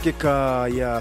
dakika ya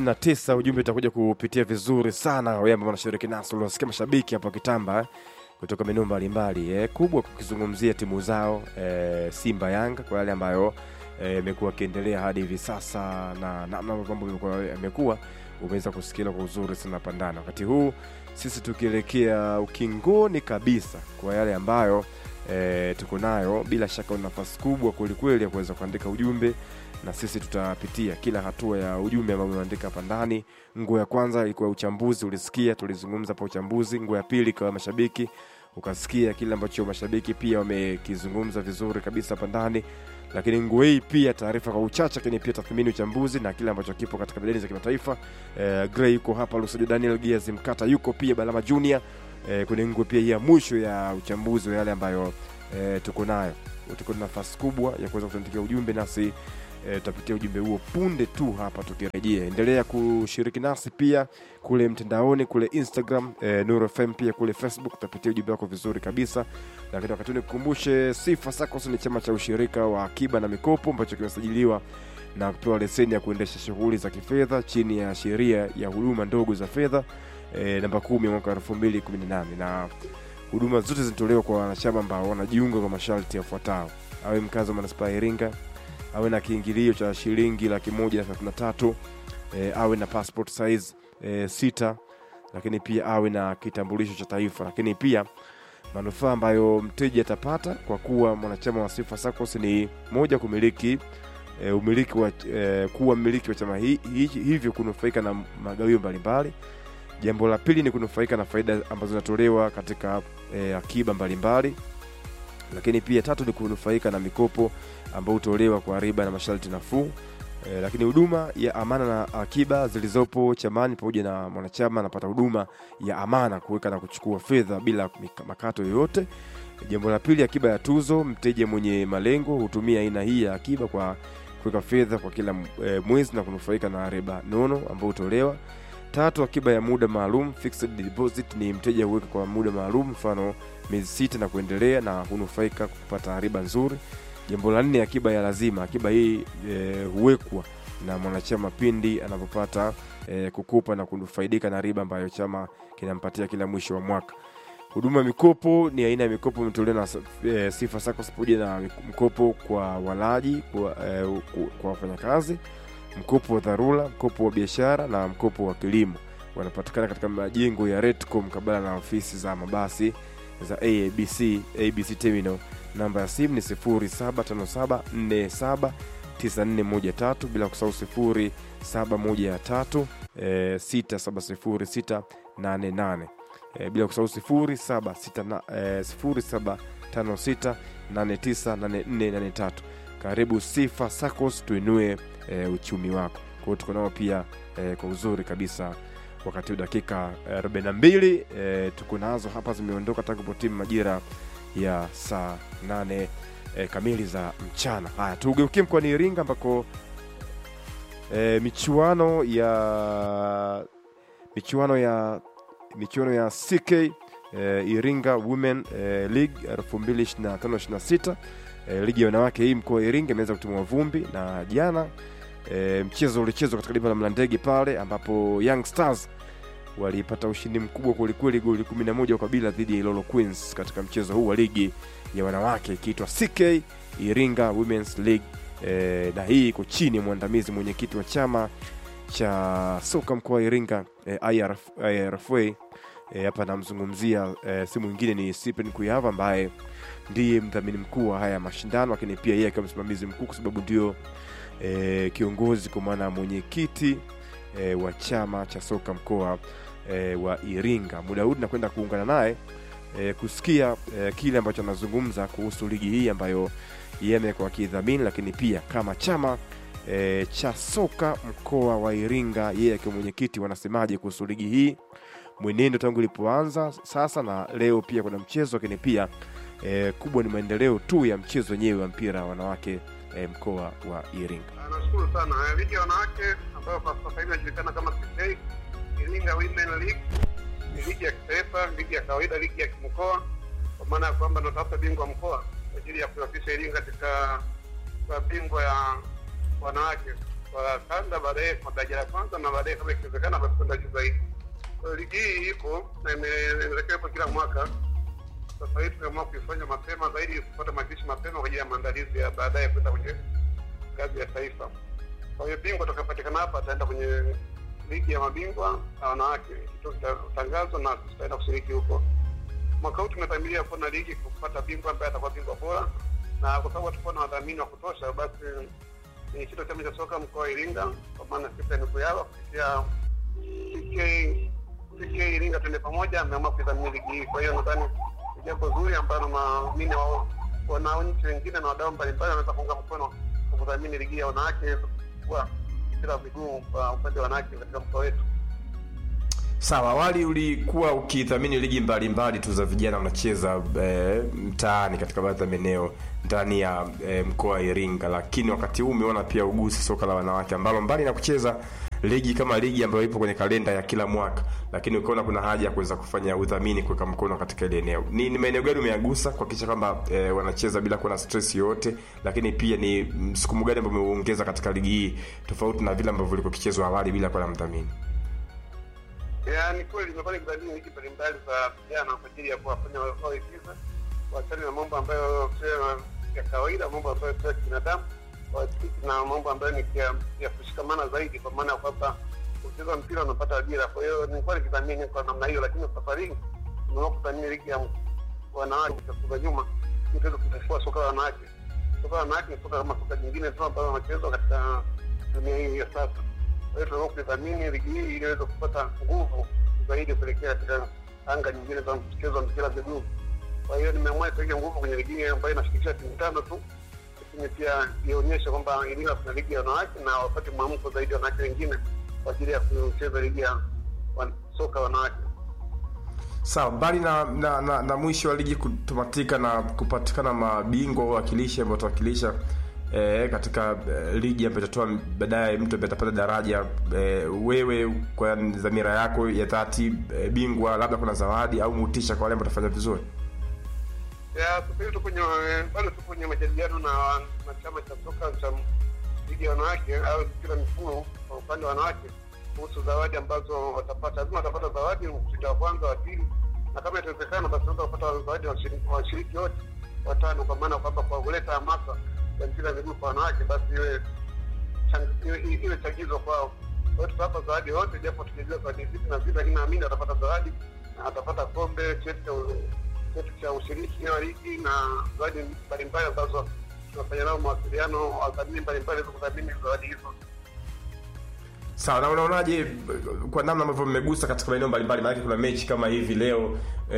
39 ujumbe utakuja kupitia vizuri sana wewe ambao unashiriki nasi. Unasikia mashabiki hapo kitamba kutoka maeneo mbalimbali kubwa kukizungumzia timu zao Simba Yanga kwa yale ambayo imekuwa kiendelea hadi hivi sasa na namna mambo yamekuwa umeweza kusikia kwa uzuri sana pandana. Wakati huu sisi tukielekea ukingoni kabisa kwa yale ambayo tuko nayo, bila shaka una nafasi kubwa kweli ya kuweza kuandika ujumbe na sisi tutapitia kila hatua ya ujumbe ambao umeandika hapa ndani. Nguo ya kwanza ilikuwa uchambuzi, ulisikia tulizungumza pa uchambuzi. Nguo ya pili kwa mashabiki, ukasikia kile ambacho mashabiki pia wamekizungumza vizuri kabisa hapa ndani. Lakini nguo hii pia taarifa kwa uchache, lakini pia tathmini, uchambuzi na kile ambacho kipo katika medani za kimataifa. Gray yuko hapa, Lusajo Daniel Giaz Mkata yuko pia, Balama Junior kwenye nguo pia ya mwisho ya uchambuzi wa yale ambayo tuko nayo. Tuko na nafasi kubwa ya kuweza kutuandikia ujumbe nasi tutapitia ujumbe huo punde tu hapa tukirejea. Endelea kushiriki nasi pia kule mtandaoni, kule Instagram Nuru FM, pia kule Facebook tutapitia ujumbe wako vizuri kabisa. Lakini wakati nikukumbushe, Sifa SACCOS ni chama cha ushirika wa akiba na mikopo ambacho kimesajiliwa na kupewa leseni ya kuendesha shughuli za kifedha chini ya sheria ya huduma ndogo za fedha namba 10 mwaka 2018, na huduma zote zinatolewa kwa wanachama ambao wanajiunga kwa masharti yafuatayo: awe mkazi wa manispaa ya Iringa, awe na kiingilio cha shilingi 133, awe na passport size 6, lakini pia awe na kitambulisho cha taifa. Lakini pia manufaa ambayo mteja atapata kwa kuwa mwanachama wa Sifa SACCOS ni moja, kumiliki umiliki wa kuwa mmiliki wa chama hivyo kunufaika na magawio mbalimbali. Jambo la pili ni kunufaika na faida ambazo zinatolewa katika akiba mbalimbali. Lakini pia tatu ni kunufaika na mikopo ambayo hutolewa kwa riba na masharti nafuu. Lakini huduma ya amana na akiba zilizopo chamani, pamoja na mwanachama anapata huduma ya amana, kuweka na kuchukua fedha bila makato yoyote. Jambo la pili, akiba ya tuzo. Mteja mwenye malengo hutumia aina hii ya akiba kwa kuweka fedha kwa kila mwezi na kunufaika na riba nono ambayo hutolewa. Tatu, akiba ya muda maalum, fixed deposit. Ni mteja huweka kwa muda maalum, mfano miezi 6 na kuendelea, na hunufaika kupata riba nzuri. Jambo la 4, akiba ya lazima. Akiba hii huwekwa na mwanachama pindi anapopata kukopa na kunufaidika na riba ambayo chama kinampatia kila mwisho wa mwaka. Huduma mikopo ni aina ya mikopo imetolewa na Sifa SACCOS, pamoja na mkopo kwa walaji, kwa wafanyakazi, mkopo wa dharura, mkopo wa biashara na mkopo wa kilimo. Wanapatikana katika majengo ya Redcom kabla na ofisi za mabasi za ABC Terminal. Namba ya simu ni 0757479413, bila kusahau 0713670688, bila kusahau 0756898483. Karibu Sifa SACCOS, tuinue uchumi wako. Kwa hiyo tuko nao pia kwa uzuri kabisa. Wakati dakika 42 tuko nazo hapa, zimeondoka tangu timu majira ya saa 8 kamili za mchana. Haya, tugeukie mkoani Iringa ambako michuano ya CK Iringa Women League 2025-26, ligi ya wanawake hii mkoa wa Iringa imeweza kutimua vumbi, na jana mchezo ulichezwa katika dimba la Mlandege pale, ambapo Young Stars walipata ushindi mkubwa kweli, goli 11 kwa bila dhidi ya Ilolo Queens katika mchezo huu wa ligi ya wanawake ikiitwa CK Iringa Women's League. Na hii iko chini ya mwandamizi mwenyekiti wa chama cha soka mkoa wa Iringa IRFA. Hapa namzungumzia si mwingine ni Stephen Kuyava, ambaye ndiye mdhamini mkuu wa haya mashindano, lakini pia yeye kama msimamizi mkuu, kwa sababu ndio kiongozi kwa maana mwenyekiti wa chama cha soka mkoa wa Iringa. Muda huu nakwenda kuungana naye kusikia kile ambacho anazungumza kuhusu ligi hii ambayo yeye amekuwa akidhamini, lakini pia kama chama cha soka mkoa wa Iringa, yeye kama mwenyekiti wanasemaje kuhusu ligi hii, mwenendo tangu ilipoanza sasa na leo. Pia kuna mchezo, lakini pia kubwa ni maendeleo tu ya mchezo wenyewe wa mpira wanawake mkoa wa Iringa. Nashukuru sana. Ligi ya wanawake ambayo kwa sasa hivi inajulikana kama CK Iringa Women League ni ligi ya kitaifa, ligi ya kawaida, ligi ya kimkoa, kwa maana ya kwamba tunatafuta bingwa mkoa kwa ajili ya kuwakilisha Iringa katika bingwa ya wanawake. kwa kanda, baadaye kwa daraja la kwanza, na baadaye kama ikiwezekana basi kwenda juu zaidi. Kwa ligi hii ipo na inaelekea kwa kila mwaka. Sasa hivi tumeamua kuifanya mapema zaidi, kupata makishi mapema kwa ajili ya maandalizi ya baadaye kwenda kwenye ngazi ya taifa. Kwa hiyo bingwa atakapatikana hapa ataenda kwenye ligi ya mabingwa na wanawake, kitangazwa na tutaenda kushiriki huko. Mwaka huu tumepamilia kuwa na ligi kupata bingwa ambaye atakuwa bingwa bora, na kwa sababu tutakuwa na wadhamini wa kutosha, basi ni kitu chama cha soka mkoa wa Iringa kwa maana sisi ni kuyala kupitia PK Iringa Twende Pamoja ameamua kudhamini ligi hii. Kwa hiyo nadhani ni jambo zuri ambalo naamini wananchi wengine na wadau mbalimbali wanaweza kuunga mkono kwa kudhamini ligi ya wanawake kwa mpira wa miguu kwa upande wa wanawake katika mkoa wetu. Sawa, awali ulikuwa ukidhamini ligi mbalimbali tu za vijana unacheza mtaani katika baadhi ya maeneo ndani ya mkoa wa Iringa, lakini wakati huu umeona pia ugusi soka la wanawake ambalo mbali na kucheza ligi kama ligi ambayo ipo kwenye kalenda ya kila mwaka, lakini ukaona kuna haja ya kuweza kufanya udhamini kuweka mkono katika ile eneo. Ni maeneo gani umeagusa kuhakikisha kwamba wanacheza bila kuwa na stress yoyote, lakini pia ni msukumo gani ambao umeongeza katika ligi hii tofauti na vile ambavyo vilikuwa kichezwa awali bila kuwa na mdhamini? Ni kweli nimekuwa nikidhamini ligi mbalimbali za vijana kwa ajili ya kuwafanya waigize, waachane na mambo ambayo sio ya kawaida, mambo ambayo sio binadamu, na mambo ambayo ni ya kushikamana zaidi, kwa maana kwamba ukicheza mpira unapata ajira. Kwa hiyo nilikuwa nikidhamini kwa namna hiyo, lakini safari hii nimeamua kudhamini ligi ya wanawake kwa nyuma ili kufufua soka la wanawake. Soka la wanawake ni soka kama soka nyingine tu ambayo wanacheza katika dunia hii ya sasa. Kwa hiyo tunaomba kudhamini ligi hii ili iweze kupata nguvu zaidi kuelekea katika anga nyingine za mchezo wa mpira wa miguu. Kwa hiyo nimeamua kuweka nguvu kwenye ligi hii ambayo inashirikisha timu 5 tu, lakini pia ionyeshe kwamba Iringa kuna ligi ya wanawake na wapate mwamko zaidi wanawake wengine kwa ajili ya kucheza ligi ya soka wanawake. Sawa, mbali na mwisho wa ligi kutomatika na kupatikana mabingwa wawakilishi ambao watawakilisha katika ligi ambayo itatoa baadaye mtu ambaye atapata daraja, wewe kwa dhamira yako ya dhati, bingwa labda kuna zawadi au motisha kwa wale ambao watafanya vizuri? Sasa bado tupo kwenye majadiliano na chama cha soka cha ligi ya wanawake au kila mifumo kwa upande wa wanawake kuhusu zawadi ambazo watapata. Lazima watapata zawadi mshindi wa kwanza, wa pili, na kama itawezekana basi watapata zawadi washiriki wote 5, kwa maana kwamba kwa kuleta hamasa ya mpira wa miguu kwa wanawake basi iwe chagizo kwao. Kwa hiyo tutapata zawadi wote, japo tukijua zawadi zipi na zipi, lakini naamini atapata zawadi na atapata kombe, cheti cha ushiriki wa ligi na zawadi mbalimbali ambazo tunafanya nao mawasiliano, wadhamini mbalimbali za kudhamini zawadi hizo. Sawa, na unaonaje kwa namna ambavyo mmegusa katika maeneo mbalimbali? Maana kuna mechi kama hivi leo,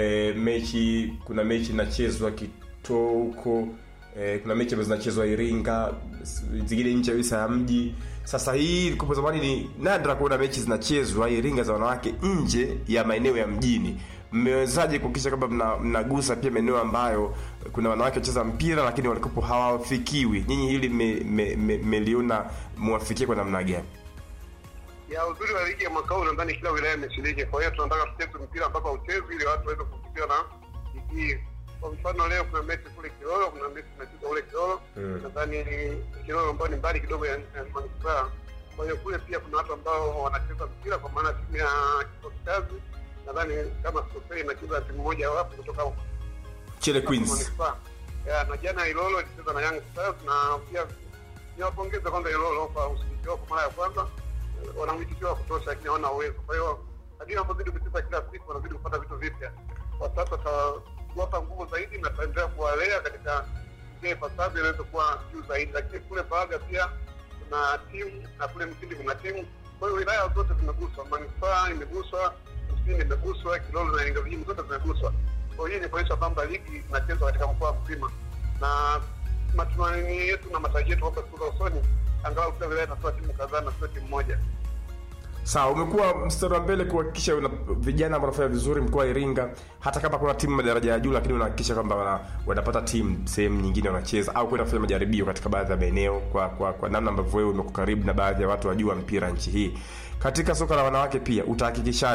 kuna mechi inachezwa Kitoko, kuna mechi ambazo zinachezwa Iringa, zingine nje kabisa ya mji. Sasa hii kwa zamani ni nadra kuona mechi zinachezwa Iringa za wanawake nje ya maeneo ya mjini. Mmewezaje kuhakikisha kwamba mnagusa pia maeneo ambayo kuna wanawake wacheza mpira lakini walikopo hawafikiwi? Nyinyi hili mmeliona muwafikie kwa namna gani? Ya uzuri wa ligi ya mwaka huu nadhani kila wilaya imeshiriki. Kwa hiyo tunataka tucheze mpira mpaka ucheze ili watu waweze kufikia na ligi. Kwa mfano leo kuna mechi kule Kilolo, kuna mechi tunacheza kule Kilolo. Nadhani Kilolo ambayo ni mbali kidogo ya manispaa. Kwa hiyo kule pia kuna watu ambao wanacheza mpira, kwa maana timu ya Kikosi nadhani kama Sofia inacheza timu moja hapo kutoka Chile Queens. Na jana Ilolo ilicheza na Young Stars, na pia niwapongeza kwanza Ilolo kwa ushiriki wao kwa mara ya kwanza. Wana mwitikio wa kutosha, lakini hawana uwezo. Kwa hiyo hadi wanapozidi kucheza kila siku wanazidi kupata vitu vipya. Kwa sasa tutawapa nguvu zaidi na tutaendelea kuwalea katika njia pasavyo inaweza kuwa juu zaidi. Lakini kule Baga pia kuna timu na kule Mtindi kuna timu. Kwa hiyo wilaya zote zimeguswa, manispaa imeguswa, Mtindi imeguswa, Kilolo na Iringa vijiji zote zimeguswa. Kwa hiyo ni kuonyesha kwamba ligi inachezwa katika mkoa mzima, na matumaini yetu na matarajio yetu hapa siku za usoni angalau kila wilaya inatoa timu kadhaa na sio timu moja. Sawa, umekuwa mstari wa mbele kuhakikisha vijana wanafanya vizuri mkoa wa Iringa, hata kama kuna timu madaraja ya juu, lakini unahakikisha kwamba wanapata timu sehemu nyingine wanacheza au kwenda kufanya majaribio katika baadhi ya maeneo, kwa namna ambavyo wewe umekuwa karibu na baadhi ya watu wajua mpira nchi hii. Katika soka la wanawake pia utahakikishaje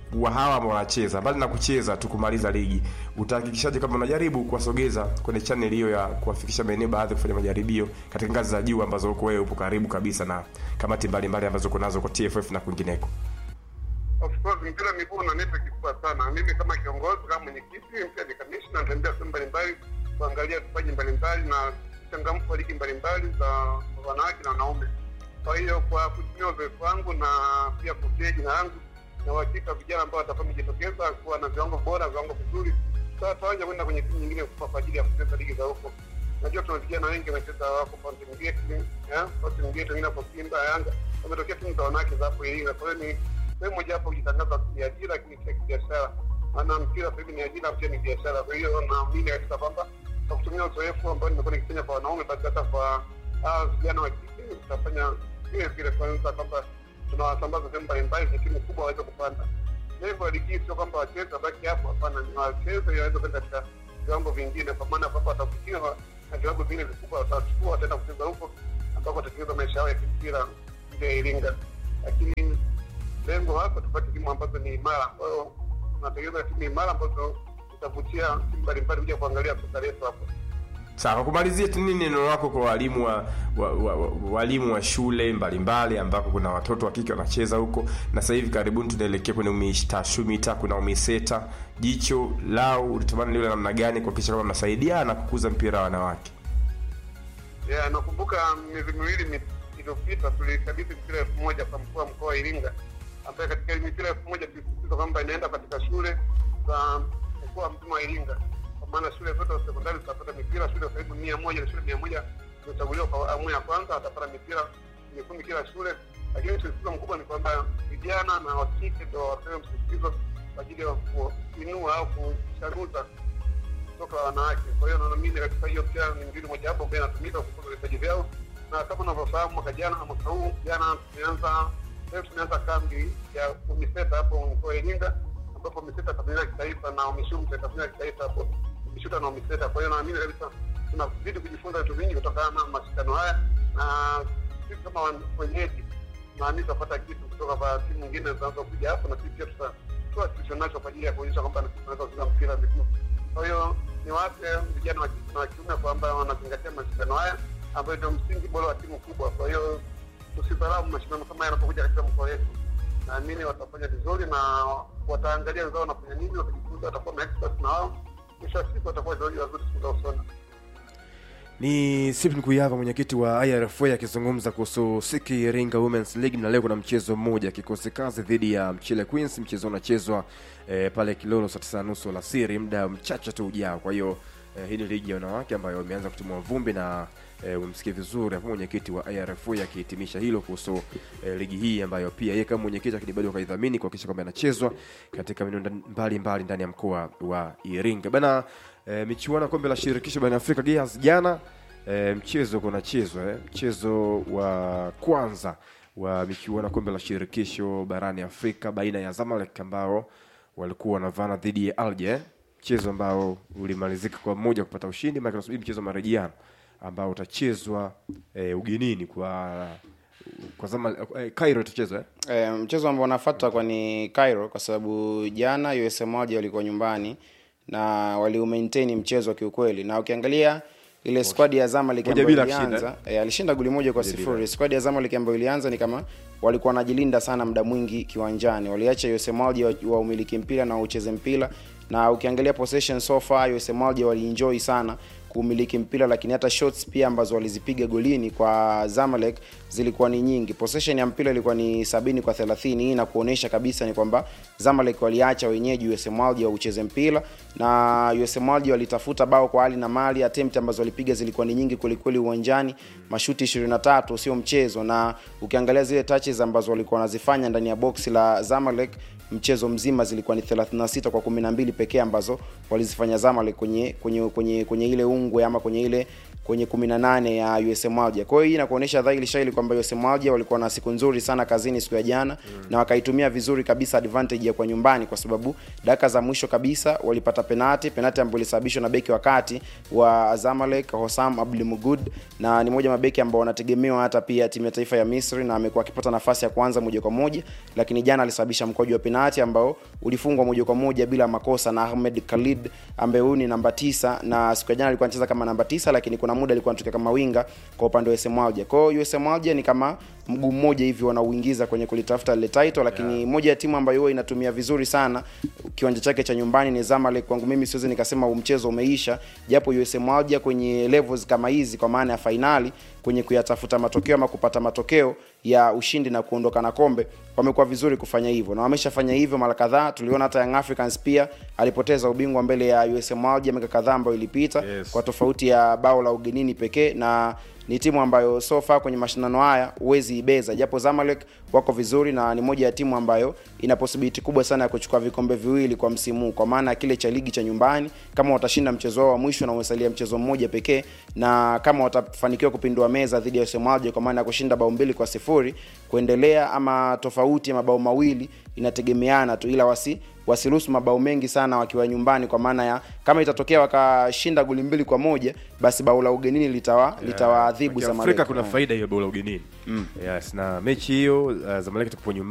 wa hawa ambao wanacheza, bali na kucheza tu kumaliza ligi, utahakikishaje kama unajaribu kuwasogeza kwenye channel hiyo ya kuwafikisha maeneo baadhi kufanya majaribio katika ngazi za juu ambazo uko wewe upo karibu kabisa na kamati mbalimbali ambazo uko nazo kwa TFF na kwingineko? Of course mpira miguu na network kubwa sana. Mimi kama kiongozi, kama mwenyekiti, pia ni commissioner, natembea sehemu mbalimbali kuangalia vipaji mbalimbali na changamoto wa ligi mbalimbali za wanawake na wanaume. Kwa hiyo kwa kutumia uzoefu wangu na pia kufikia jina langu na uhakika vijana ambao watakuwa wamejitokeza kuwa na viwango bora, viwango vizuri, tutawaje kwenda kwenye timu nyingine kwa ajili ya kucheza ligi za huko. Najua tuna vijana wengi wanacheza wako kwa timu yetu, kwa timu yetu wengine kwa Simba, Yanga, wametokea timu za wanawake za hapo Iringa. Kwa hiyo ni sehemu moja hapo kujitangaza kiajira, lakini pia kibiashara. Maana mpira sasa hivi ni ajira pia ni biashara. Kwa hiyo naamini katika kwamba kwa kutumia uzoefu ambao nimekuwa nikifanya kwa wanaume, basi hata kwa vijana wa kike tutafanya vile kwanza kwamba tunawasambaza sehemu mbalimbali za timu kubwa waweze kupanda. Lengo la ligi sio kwamba wacheze baki hapo, hapana, ni wacheze waweze kwenda katika viwango vingine, kwa maana kwamba watafikiwa na viwango vingine vikubwa, watachukua wataenda kucheza huko ambako watatengeneza maisha yao ya kimpira nje ya Iringa. Lakini lengo hapa tupate timu ambazo ni imara. Kwa hiyo tunatengeneza timu imara ambazo tutavutia timu mbalimbali kuja kuangalia soka letu hapo. Sawa, kumalizia tu nini neno lako kwa walimu wa shule mbalimbali ambako kuna watoto wa kike wanacheza huko, na sasa hivi karibuni tunaelekea kwenye UMISETA, kuna UMISETA, jicho lao ulitamani liwe namna gani kuhakikisha kama mnasaidia na kukuza mpira wa wanawake? Nakumbuka miezi miwili iliyopita tulikabidhi mpira 1000 kwa mkoa wa Iringa, ambaye katika mpira 1000 tulisisitiza kwamba inaenda katika shule za mkoa mzima wa Iringa. Kwa maana shule zote za sekondari zitapata mipira, shule karibu 100 na shule 100 zitachaguliwa kwa awamu ya kwanza, watapata mipira 10 kila shule. Lakini msisitizo mkubwa ni kwamba vijana na wakike ndio wapewe msisitizo kwa ajili ya kuinua au kuchaguza soka la wanawake. Kwa hiyo naamini katika hiyo pia ni mbinu moja hapo ambayo inatumika kukuza vipaji vyao. Na kama unavyofahamu mwaka jana na mwaka huu, jana tumeanza kambi ya UMISETA hapo mkoa wa Iringa, ambapo UMISETA tafanya kitaifa na UMISHUMTA tafanya kitaifa hapo UMISHUMTA na UMISETA. Kwa hiyo naamini kabisa tunazidi kujifunza vitu vingi kutokana na mashindano haya, na sisi kama wenyeji naamini tutapata kitu kutoka kwa timu nyingine zinazokuja hapo, na sisi pia tutatoa kitu nacho kwa ajili ya kuonyesha kwamba tunaweza kucheza mpira miguu. Kwa hiyo ni wape vijana wa kike na wa kiume kwamba wanazingatia mashindano haya ambayo ndio msingi bora wa timu kubwa. Kwa hiyo tusidharau mashindano kama yanapokuja katika mkoa wetu. Naamini watafanya vizuri na wataangalia wenzao wanafanya nini, watajifunza, watakuwa na expert na wao. Kisha siku watakuwa zaidi wazuri siku za usoni. Ni Stephen Kuyava, mwenyekiti wa IRFA, akizungumza kuhusu Siki Iringa Women's League. Na leo kuna mchezo mmoja, kikosi kazi dhidi ya Mchele Queens. Mchezo unachezwa pale Kilolo saa 9:30 alasiri, muda mchache tu ujao. Kwa hiyo hii ni ligi ya wanawake ambayo imeanza kutimua vumbi, na umemsikia vizuri hapo mwenyekiti wa IRFA akihitimisha hilo kuhusu ligi hii ambayo pia yeye kama mwenyekiti akibali kaidhamini kuhakikisha kwamba inachezwa katika maeneo mbalimbali ndani ya mkoa wa Iringa. Bana, michuano kombe la shirikisho barani Afrika Gears jana, mchezo kunachezwa mchezo wa kwanza wa michuano kombe la shirikisho barani Afrika baina ya Zamalek ambao walikuwa wanavana dhidi ya Alger, mchezo ambao ulimalizika kwa mmoja kupata ushindi. Maana tunasubiri mchezo marejeano ambao utachezwa ugenini kwa Cairo tutachezwa. Mchezo ambao unafuata kwa ni Cairo kwa sababu jana USM Alger walikuwa nyumbani na wali-maintain mchezo kiukweli. Na ukiangalia ile squad ya Zamalek ambayo ilianza alishinda goli 1-0. Squad ya Zamalek ambayo ilianza ni kama walikuwa wanajilinda sana muda mwingi kiwanjani. Waliacha USM Alger wa umiliki mpira na ucheze mpira, na ukiangalia possession so far USM Alger walienjoy sana kumiliki mpira, lakini hata shots pia ambazo walizipiga golini kwa Zamalek zilikuwa ni nyingi. Possession ya mpira ilikuwa ni 70-30. Hii na kuonesha kabisa ni kwamba Zamalek waliacha wenyeji USM Alger ucheze mpira, na USM Alger walitafuta bao kwa hali na mali. Attempt ambazo walipiga zilikuwa ni nyingi kweli uwanjani, mashuti 23 sio mchezo. Na ukiangalia zile touches ambazo walikuwa wanazifanya ndani ya box la Zamalek mchezo mzima zilikuwa ni 36 kwa 12 pekee ambazo walizifanya Zamalek kwenye ile ungwe ama kwenye ile kwenye 18 ya USM Alger. Kwa hiyo hii inakuonesha dhahiri shahiri kwamba USM Alger walikuwa na siku nzuri sana kazini siku ya jana na wakaitumia vizuri kabisa advantage ya kwa nyumbani, kwa sababu dakika za mwisho kabisa walipata penalti ambayo ilisababishwa na beki wa kati wa Zamalek Hossam Abdelmougud, na ni moja mabeki ambao wanategemewa hata pia timu ya taifa ya Misri na amekuwa akipata nafasi ya kwanza moja kwa moja, lakini jana alisababisha mkwaju wa penalti ambao ulifungwa moja kwa moja bila makosa na Ahmed Khalid ambaye huyu ni namba 9, na siku ya jana alikuwa anacheza kama namba 9, lakini kuna muda alikuwa anatokea kama winga kwa upande wa USM Alger. Kwa hiyo USM Alger ni kama mguu mmoja hivi wanauingiza kwenye kulitafuta ile title, lakini moja ya timu ambayo huwa inatumia vizuri sana kiwanja chake cha nyumbani ni Zamalek. Kwangu mimi siwezi nikasema mchezo umeisha, japo USM Alger kwenye levels kama hizi kwa maana ya finali kwenye kuyatafuta matokeo ama kupata matokeo ya ushindi na kuondoka na kombe wamekuwa vizuri kufanya hivyo, na wameshafanya hivyo mara kadhaa. Tuliona hata Young Africans pia alipoteza ubingwa mbele ya USM Alger miaka kadhaa ambayo ilipita kwa tofauti ya bao la ugenini pekee, na ni timu ambayo so far kwenye mashindano haya huwezi ibeza, japo Zamalek wako vizuri na ni moja ya timu ambayo ina possibility kubwa sana ya kuchukua vikombe viwili kwa msimu, kwa maana kile cha ligi cha nyumbani kama watashinda mchezo wao wa mwisho na umesalia mchezo mmoja pekee, na kama watafanikiwa kupindua meza dhidi ya USM Alger kwa maana ya kushinda bao 2-0 kuendelea ama tofauti ya mabao mawili inategemeana tu, ila wasiruhusu mabao mengi sana wakiwa nyumbani, kwa maana ya kama itatokea wakashinda goli 2-1 basi bao la ugenini litawaadhibu Zamalek. Afrika kuna faida hiyo bao la ugenini. Yes, na mechi hiyo Zamalek tupo nyumbani